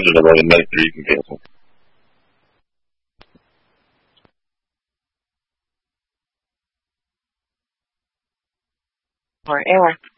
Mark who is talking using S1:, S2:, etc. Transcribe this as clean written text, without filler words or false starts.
S1: scheduled about a minute, or you can cancel.
S2: Or error.